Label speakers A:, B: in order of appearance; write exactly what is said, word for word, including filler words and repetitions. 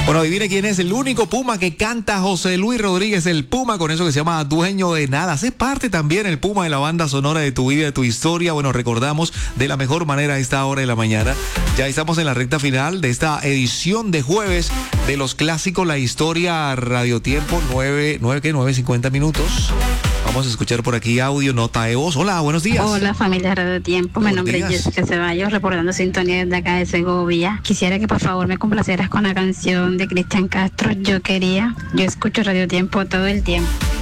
A: Bueno, adivine quién es el único Puma que canta José Luis Rodríguez, el Puma, con eso que se llama Dueño de Nada. Hace parte también el Puma de la banda sonora de tu vida, de tu historia. Bueno, recordamos de la mejor manera a esta hora de la mañana. Ya estamos en la recta final de esta edición de jueves de los clásicos La Historia Radio Tiempo, nueve, nueve, ¿qué? nueve cincuenta minutos. Vamos a escuchar por aquí audio, nota de voz. Hola, buenos días.
B: Hola, familia Radio Tiempo. Mi nombre es Jessica Ceballos, reportando sintonía desde acá de Segovia. Quisiera que por favor me complacieras con la canción de Cristian Castro, Yo Quería. Yo escucho Radio Tiempo todo el tiempo.